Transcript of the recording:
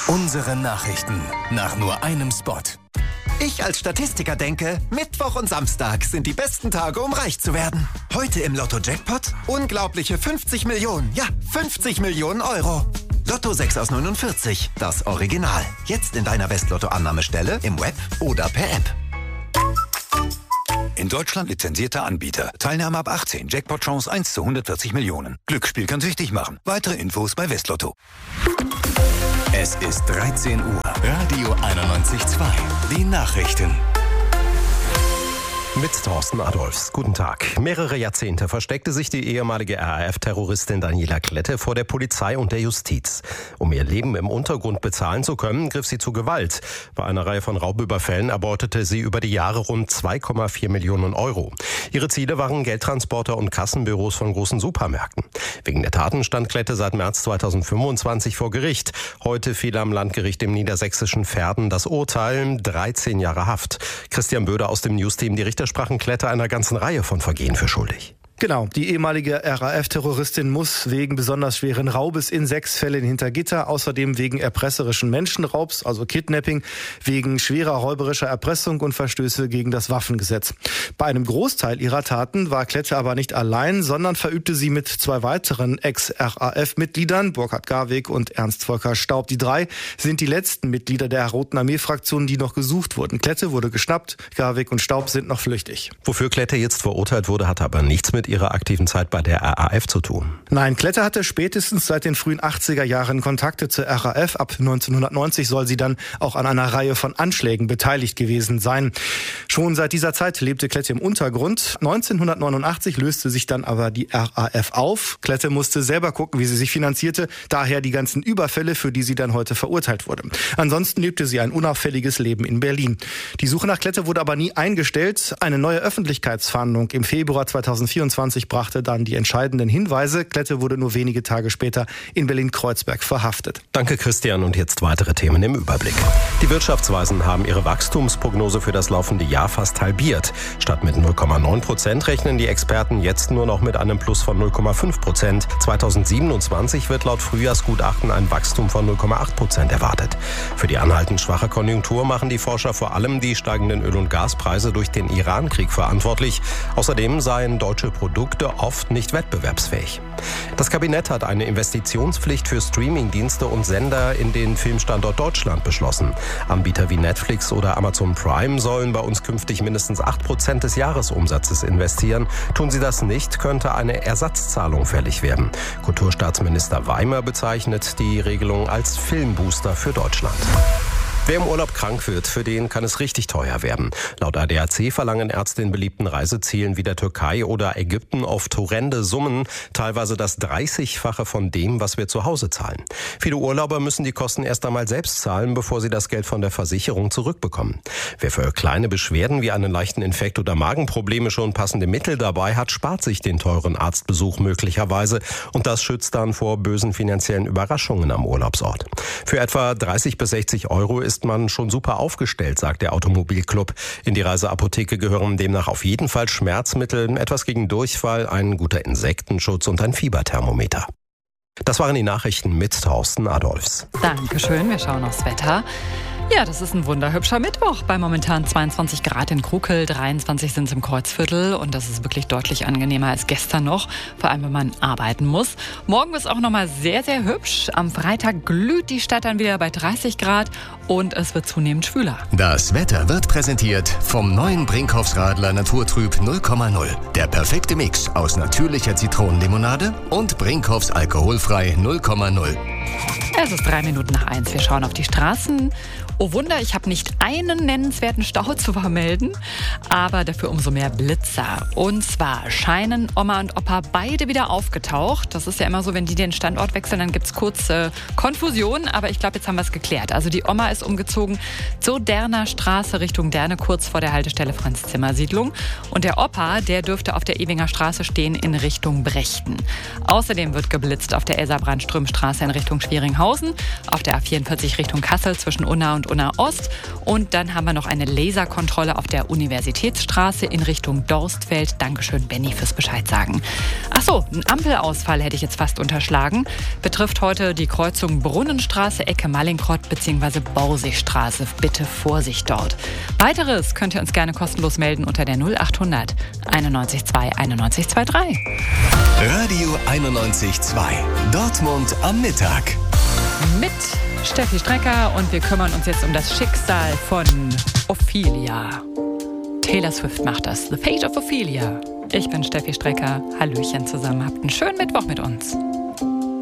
Unsere Nachrichten nach nur einem Spot. Ich als Statistiker denke, Mittwoch und Samstag sind die besten Tage, um reich zu werden. Heute im Lotto-Jackpot unglaubliche 50 Millionen. Ja, 50 Millionen Euro. Lotto 6 aus 49, das Original. Jetzt in deiner Westlotto-Annahmestelle, im Web oder per App. In Deutschland lizenzierter Anbieter. Teilnahme ab 18. Jackpot-Chance 1 zu 140 Millionen. Glücksspiel kann süchtig machen. Weitere Infos bei Westlotto. Es ist 13 Uhr. Radio 91.2. Die Nachrichten. Mit Thorsten Adolphs. Guten Tag. Mehrere Jahrzehnte versteckte sich die ehemalige RAF-Terroristin Daniela Klette vor der Polizei und der Justiz. Um ihr Leben im Untergrund bezahlen zu können, griff sie zu Gewalt. Bei einer Reihe von Raubüberfällen erbeutete sie über die Jahre rund 2,4 Millionen Euro. Ihre Ziele waren Geldtransporter und Kassenbüros von großen Supermärkten. Wegen der Taten stand Klette seit März 2025 vor Gericht. Heute fiel am Landgericht im niedersächsischen Verden das Urteil, 13 Jahre Haft. Christian Böder aus dem Newsteam, die Richter sprachen Klette einer ganzen Reihe von Vergehen für schuldig. Genau, die ehemalige RAF-Terroristin muss wegen besonders schweren Raubes in 6 Fällen hinter Gitter, außerdem wegen erpresserischen Menschenraubs, also Kidnapping, wegen schwerer räuberischer Erpressung und Verstöße gegen das Waffengesetz. Bei einem Großteil ihrer Taten war Klette aber nicht allein, sondern verübte sie mit 2 weiteren Ex-RAF-Mitgliedern, Burkhard Garweg und Ernst Volker Staub. Die 3 sind die letzten Mitglieder der Roten Armee-Fraktion, die noch gesucht wurden. Klette wurde geschnappt, Garweg und Staub sind noch flüchtig. Wofür Klette jetzt verurteilt wurde, hat aber nichts mit ihrer aktiven Zeit bei der RAF zu tun. Nein, Klette hatte spätestens seit den frühen 80er Jahren Kontakte zur RAF. Ab 1990 soll sie dann auch an einer Reihe von Anschlägen beteiligt gewesen sein. Schon seit dieser Zeit lebte Klette im Untergrund. 1989 löste sich dann aber die RAF auf. Klette musste selber gucken, wie sie sich finanzierte. Daher die ganzen Überfälle, für die sie dann heute verurteilt wurde. Ansonsten lebte sie ein unauffälliges Leben in Berlin. Die Suche nach Klette wurde aber nie eingestellt. Eine neue Öffentlichkeitsfahndung im Februar 2024 brachte dann die entscheidenden Hinweise. Klette wurde nur wenige Tage später in Berlin-Kreuzberg verhaftet. Danke, Christian. Und jetzt weitere Themen im Überblick. Die Wirtschaftsweisen haben ihre Wachstumsprognose für das laufende Jahr fast halbiert. Statt mit 0,9% rechnen die Experten jetzt nur noch mit einem Plus von 0,5%. 2027 wird laut Frühjahrsgutachten ein Wachstum von 0,8% erwartet. Für die anhaltend schwache Konjunktur machen die Forscher vor allem die steigenden Öl- und Gaspreise durch den Iran-Krieg verantwortlich. Außerdem seien deutsche Produkte oft nicht wettbewerbsfähig. Das Kabinett hat eine Investitionspflicht für Streamingdienste und Sender in den Filmstandort Deutschland beschlossen. Anbieter wie Netflix oder Amazon Prime sollen bei uns künftig mindestens 8% des Jahresumsatzes investieren. Tun sie das nicht, könnte eine Ersatzzahlung fällig werden. Kulturstaatsminister Weimer bezeichnet die Regelung als Filmbooster für Deutschland. Wer im Urlaub krank wird, für den kann es richtig teuer werden. Laut ADAC verlangen Ärzte in beliebten Reisezielen wie der Türkei oder Ägypten oft horrende Summen, teilweise das 30-fache von dem, was wir zu Hause zahlen. Viele Urlauber müssen die Kosten erst einmal selbst zahlen, bevor sie das Geld von der Versicherung zurückbekommen. Wer für kleine Beschwerden wie einen leichten Infekt oder Magenprobleme schon passende Mittel dabei hat, spart sich den teuren Arztbesuch möglicherweise und das schützt dann vor bösen finanziellen Überraschungen am Urlaubsort. Für etwa 30 bis 60 Euro ist man schon super aufgestellt, sagt der Automobilclub. In die Reiseapotheke gehören demnach auf jeden Fall Schmerzmittel, etwas gegen Durchfall, ein guter Insektenschutz und ein Fieberthermometer. Das waren die Nachrichten mit Thorsten Adolphs. Dankeschön, wir schauen aufs Wetter. Ja, das ist ein wunderhübscher Mittwoch bei momentan 22 Grad in Krukel, 23 sind es im Kreuzviertel und das ist wirklich deutlich angenehmer als gestern noch, vor allem wenn man arbeiten muss. Morgen wird es auch nochmal sehr, sehr hübsch. Am Freitag glüht die Stadt dann wieder bei 30 Grad und es wird zunehmend schwüler. Das Wetter wird präsentiert vom neuen Brinkhoffs Radler Naturtrüb 0,0. Der perfekte Mix aus natürlicher Zitronenlimonade und Brinkhoffs alkoholfrei 0,0. Es ist 1:03. Wir schauen auf die Straßen. Oh Wunder, ich habe nicht einen nennenswerten Stau zu vermelden, aber dafür umso mehr Blitzer. Und zwar scheinen Oma und Opa beide wieder aufgetaucht. Das ist ja immer so, wenn die den Standort wechseln, dann gibt es kurze Konfusion. Aber ich glaube, jetzt haben wir es geklärt. Also die Oma ist umgezogen zur Derner Straße Richtung Derne, kurz vor der Haltestelle Franz-Zimmer-Siedlung. Und der Opa, der dürfte auf der Ewinger Straße stehen in Richtung Brechten. Außerdem wird geblitzt auf der Elsa-Brandström-Straße in Richtung Schweringhaus. Recklinghausen, auf der A44 Richtung Kassel zwischen Unna und Unna Ost. Und dann haben wir noch eine Laserkontrolle auf der Universitätsstraße in Richtung Dorstfeld. Dankeschön, Benny, fürs Bescheid sagen. Achso, ein Ampelausfall hätte ich jetzt fast unterschlagen. Betrifft heute die Kreuzung Brunnenstraße, Ecke Mallinckrodt bzw. Borsigstraße. Bitte Vorsicht dort. Weiteres könnt ihr uns gerne kostenlos melden unter der 0800 91 2 91 23. Radio 91.2. Dortmund am Mittag. Mit Steffi Strecker und wir kümmern uns jetzt um das Schicksal von Ophelia. Taylor Swift macht das. The Fate of Ophelia. Ich bin Steffi Strecker. Hallöchen zusammen. Habt einen schönen Mittwoch mit uns.